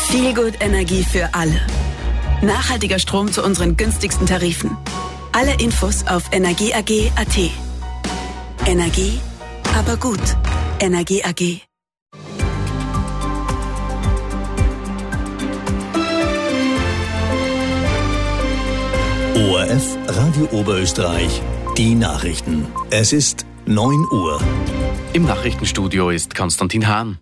Feelgood-Energie für alle. Nachhaltiger Strom zu unseren günstigsten Tarifen. Alle Infos auf energie.at. Energie, aber gut. Energie AG. ORF Radio Oberösterreich, die Nachrichten. Es ist 9 Uhr. Im Nachrichtenstudio ist Konstantin Hahn.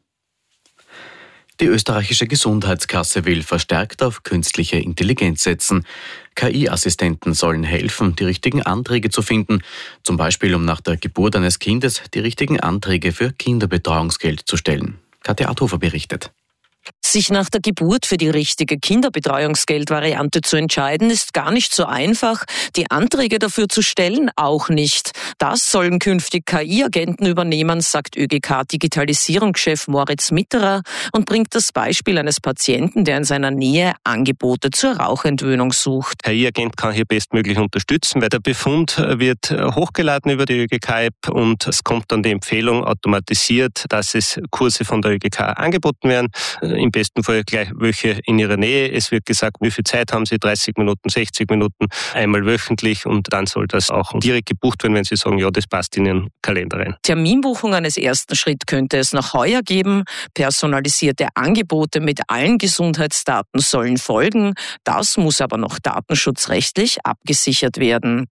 Die österreichische Gesundheitskasse will verstärkt auf künstliche Intelligenz setzen. KI-Assistenten sollen helfen, die richtigen Anträge zu finden, zum Beispiel um nach der Geburt eines Kindes die richtigen Anträge für Kinderbetreuungsgeld zu stellen. Katja Adhofer berichtet. Sich nach der Geburt für die richtige Kinderbetreuungsgeldvariante zu entscheiden, ist gar nicht so einfach. Die Anträge dafür zu stellen, auch nicht. Das sollen künftig KI-Agenten übernehmen, sagt ÖGK-Digitalisierungschef Moritz Mitterer und bringt das Beispiel eines Patienten, der in seiner Nähe Angebote zur Rauchentwöhnung sucht. KI-Agent kann hier bestmöglich unterstützen, weil der Befund wird hochgeladen über die ÖGK-App und es kommt dann die Empfehlung automatisiert, dass es Kurse von der ÖGK angeboten werden. Im besten Fall gleich welche in ihrer Nähe. Es wird gesagt, wie viel Zeit haben Sie? 30 Minuten, 60 Minuten, einmal wöchentlich und dann soll das auch direkt gebucht werden, wenn Sie sagen, ja, das passt in Ihren Kalender rein. Terminbuchung eines ersten Schritt könnte es noch heuer geben. Personalisierte Angebote mit allen Gesundheitsdaten sollen folgen. Das muss aber noch datenschutzrechtlich abgesichert werden.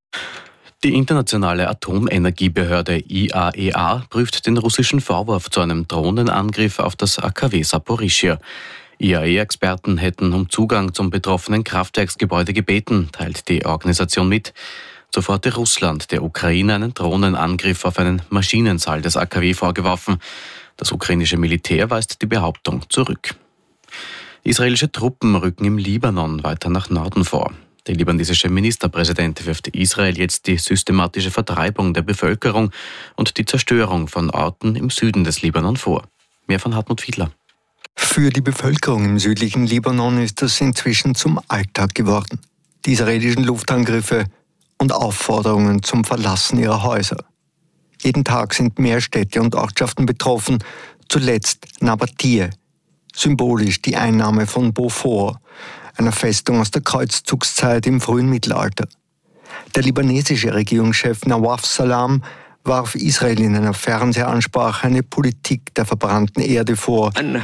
Die internationale Atomenergiebehörde IAEA prüft den russischen Vorwurf zu einem Drohnenangriff auf das AKW Saporischschja. IAEA-Experten hätten um Zugang zum betroffenen Kraftwerksgebäude gebeten, teilt die Organisation mit. Zuvor hatte Russland der Ukraine einen Drohnenangriff auf einen Maschinensaal des AKW vorgeworfen. Das ukrainische Militär weist die Behauptung zurück. Israelische Truppen rücken im Libanon weiter nach Norden vor. Der libanesische Ministerpräsident wirft Israel jetzt die systematische Vertreibung der Bevölkerung und die Zerstörung von Orten im Süden des Libanon vor. Mehr von Hartmut Fiedler. Für die Bevölkerung im südlichen Libanon ist das inzwischen zum Alltag geworden. Die israelischen Luftangriffe und Aufforderungen zum Verlassen ihrer Häuser. Jeden Tag sind mehr Städte und Ortschaften betroffen, zuletzt Nabatie, symbolisch die Einnahme von Beaufort, einer Festung aus der Kreuzzugszeit im frühen Mittelalter. Der libanesische Regierungschef Nawaf Salam warf Israel in einer Fernsehansprache eine Politik der verbrannten Erde vor. Ein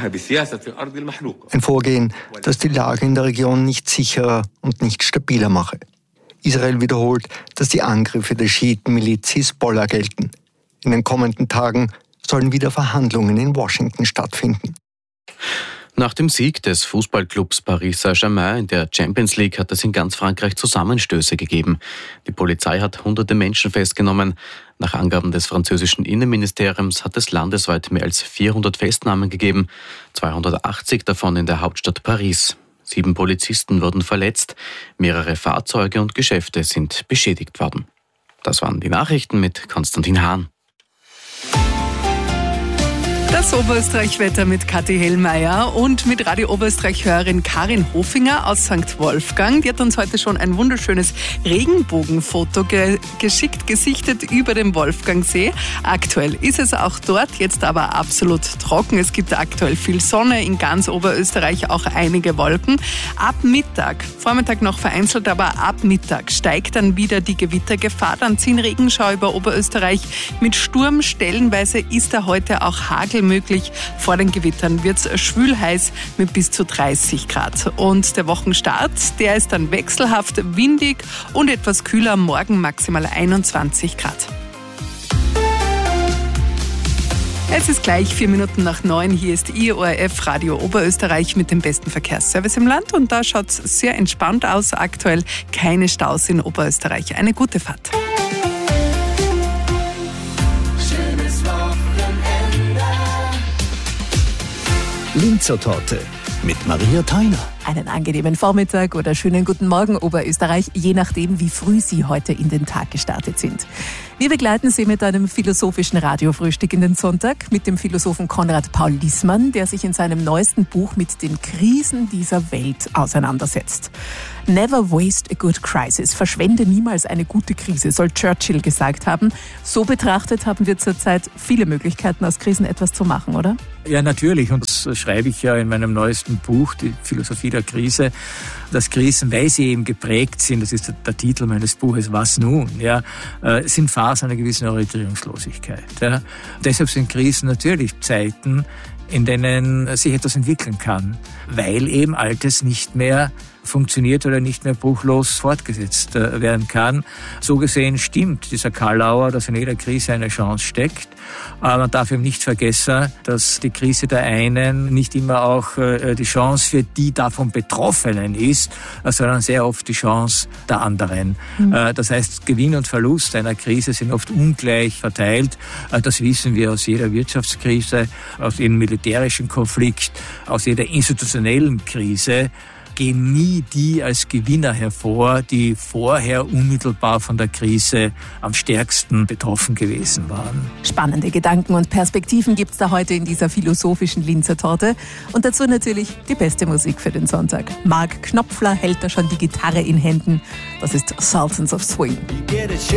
Vorgehen, das die Lage in der Region nicht sicherer und nicht stabiler mache. Israel wiederholt, dass die Angriffe der Schiitenmiliz Hisbollah gelten. In den kommenden Tagen sollen wieder Verhandlungen in Washington stattfinden. Nach dem Sieg des Fußballclubs Paris Saint-Germain in der Champions League hat es in ganz Frankreich Zusammenstöße gegeben. Die Polizei hat hunderte Menschen festgenommen. Nach Angaben des französischen Innenministeriums hat es landesweit mehr als 400 Festnahmen gegeben, 280 davon in der Hauptstadt Paris. 7 Polizisten wurden verletzt, mehrere Fahrzeuge und Geschäfte sind beschädigt worden. Das waren die Nachrichten mit Konstantin Hahn. Das Oberösterreich-Wetter mit Kathi Hellmeier und mit Radio Oberösterreich-Hörerin Karin Hofinger aus St. Wolfgang. Die hat uns heute schon ein wunderschönes Regenbogenfoto geschickt, gesichtet über dem Wolfgangsee. Aktuell ist es auch dort, jetzt aber absolut trocken. Es gibt aktuell viel Sonne, in ganz Oberösterreich auch einige Wolken. Ab Mittag, Vormittag noch vereinzelt, aber ab Mittag steigt dann wieder die Gewittergefahr. Dann ziehen Regenschauer über Oberösterreich mit Sturm. Stellenweise ist da heute auch Hagel möglich. Vor den Gewittern wird es schwül-heiß mit bis zu 30 Grad. Und der Wochenstart, der ist dann wechselhaft, windig und etwas kühler. Morgen maximal 21 Grad. Es ist gleich 4 Minuten nach 9. Hier ist Ihr ORF Radio Oberösterreich mit dem besten Verkehrsservice im Land. Und da schaut es sehr entspannt aus. Aktuell keine Staus in Oberösterreich. Eine gute Fahrt. Linzer Torte mit Maria Theiner. Einen angenehmen Vormittag oder schönen guten Morgen Oberösterreich, je nachdem, wie früh Sie heute in den Tag gestartet sind. Wir begleiten Sie mit einem philosophischen Radiofrühstück in den Sonntag mit dem Philosophen Konrad Paul Liessmann, der sich in seinem neuesten Buch mit den Krisen dieser Welt auseinandersetzt. Never waste a good crisis. Verschwende niemals eine gute Krise, soll Churchill gesagt haben. So betrachtet haben wir zurzeit viele Möglichkeiten, aus Krisen etwas zu machen, oder? Ja, natürlich. Und das schreibe ich ja in meinem neuesten Buch, die Philosophie der Krise, dass Krisen, weil sie eben geprägt sind, das ist der Titel meines Buches, was nun, ja, sind Phasen einer gewissen Orientierungslosigkeit. Ja. Deshalb sind Krisen natürlich Zeiten, in denen sich etwas entwickeln kann, weil eben Altes nicht mehr funktioniert oder nicht mehr bruchlos fortgesetzt werden kann. So gesehen stimmt dieser Karlauer, dass in jeder Krise eine Chance steckt. Aber man darf eben nicht vergessen, dass die Krise der einen nicht immer auch die Chance für die davon Betroffenen ist, sondern sehr oft die Chance der anderen. Das heißt, Gewinn und Verlust einer Krise sind oft ungleich verteilt. Das wissen wir aus jeder Wirtschaftskrise, aus jedem militärischen Konflikt, aus jeder institutionellen Krise. Gehen nie die als Gewinner hervor, die vorher unmittelbar von der Krise am stärksten betroffen gewesen waren. Spannende Gedanken und Perspektiven gibt's da heute in dieser philosophischen Linzer Torte. Und dazu natürlich die beste Musik für den Sonntag. Mark Knopfler hält da schon die Gitarre in Händen. Das ist Sultans of Swing.